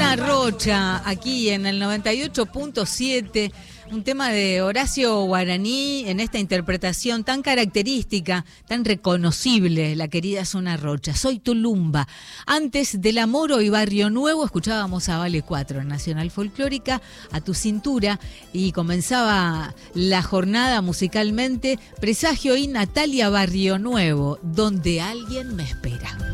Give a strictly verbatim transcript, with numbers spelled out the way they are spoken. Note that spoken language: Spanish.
Zona Rocha, aquí en el noventa y ocho punto siete, un tema de Horacio Guaraní en esta interpretación tan característica, tan reconocible, la querida Zona Rocha. Soy Tulumba. Antes del Amoro y Barrio Nuevo escuchábamos a Vale cuatro en Nacional Folclórica, A tu cintura, y comenzaba la jornada musicalmente Presagio y Natalia Barrio Nuevo, Donde alguien me espera.